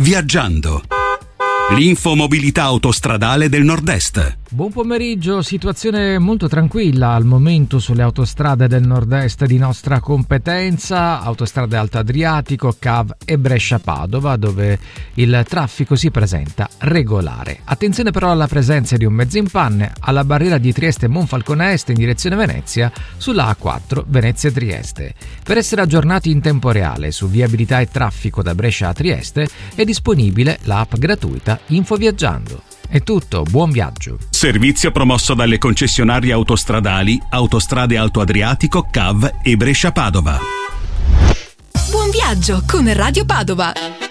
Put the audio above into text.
Viaggiando. L'infomobilità autostradale del Nord-Est. Buon pomeriggio, situazione molto tranquilla al momento sulle autostrade del nord-est di nostra competenza, autostrade Alto Adriatico, CAV e Brescia-Padova, dove il traffico si presenta regolare. Attenzione però alla presenza di un mezzo in panne alla barriera di Trieste-Monfalcone Est in direzione Venezia sulla A4 Venezia-Trieste. Per essere aggiornati in tempo reale su viabilità e traffico da Brescia a Trieste è disponibile l'app gratuita Info Viaggiando. È tutto, buon viaggio. Servizio promosso dalle concessionarie autostradali Autostrade Alto Adriatico, CAV e Brescia-Padova. Buon viaggio con Radio Padova.